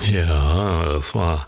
Ja, das war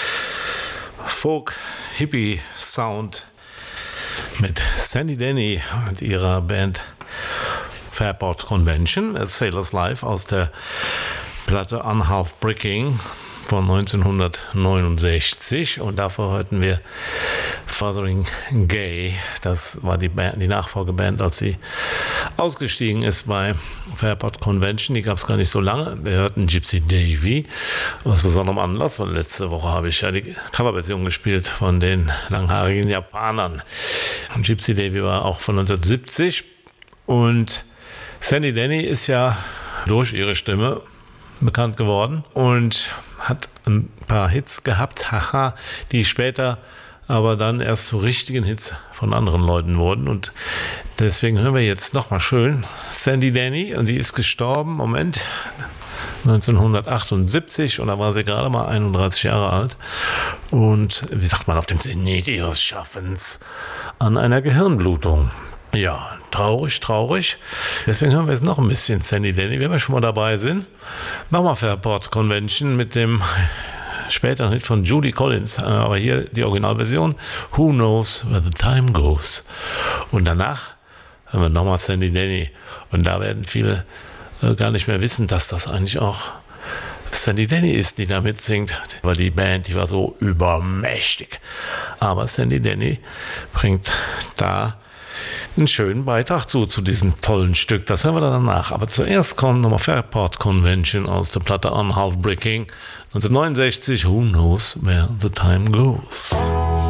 Folk-Hippie-Sound mit Sandy Denny und ihrer Band Fairport Convention, A Sailor's Life aus der Platte Unhalf Bricking von 1969, und davor hörten wir Wuthering Gay. Das war die Nachfolgeband, als sie ausgestiegen ist bei Fairport Convention. Die gab es gar nicht so lange. Wir hörten Gypsy Davy aus besonderem Anlass, weil letzte Woche habe ich ja die Coverversion gespielt von den langhaarigen Japanern. Und Gypsy Davy war auch von 1970, und Sandy Denny ist ja durch ihre Stimme bekannt geworden und hat ein paar Hits gehabt, die später aber dann erst zu richtigen Hits von anderen Leuten wurden. Und deswegen hören wir jetzt nochmal schön Sandy Denny, und sie ist gestorben, 1978, und da war sie gerade mal 31 Jahre alt und, wie sagt man, auf dem Zenit ihres Schaffens, an einer Gehirnblutung. Ja, traurig. Deswegen hören wir jetzt noch ein bisschen Sandy Denny, wenn wir schon mal dabei sind. Machen wir Fairport Convention mit dem späteren Hit von Judy Collins, aber hier die Originalversion, Who Knows Where the Time Goes. Und danach hören wir nochmal Sandy Denny, und da werden viele gar nicht mehr wissen, dass das eigentlich auch Sandy Denny ist, die da mitsingt, weil die Band, die war so übermächtig. Aber Sandy Denny bringt da einen schönen Beitrag zu diesem tollen Stück. Das hören wir dann danach. Aber zuerst kommt nochmal Fairport Convention aus der Platte Unhalf Bricking 1969, Who Knows Where the Time Goes.